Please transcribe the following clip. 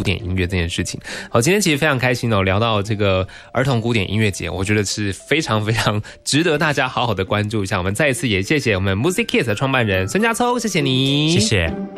典音乐这件事情。好，今天其实非常开心哦，聊到这个儿童古典音乐节，我觉得是非常非常值得大家好好的关注一下。我们再一次也谢谢我们 Music Kids 的创办人孙家聪，谢谢你， 谢谢。